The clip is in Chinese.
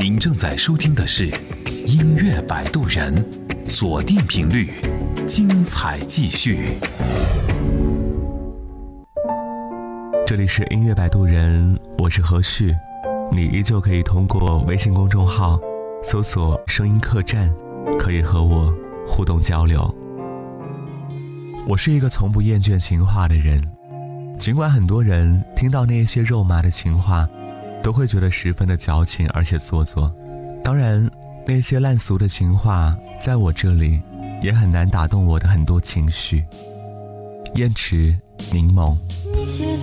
您正在收听的是音乐摆渡人，锁定频率，精彩继续。 这里是音乐摆渡人，我是何旭，你依旧可以通过微信公众号搜索声音客栈，可以和我互动交流。我是一个从不厌倦情话的人，尽管很多人听到那些肉麻的情话都会觉得十分的矫情而且做作，当然那些烂俗的情话在我这里也很难打动我的很多情绪。燕池柠檬。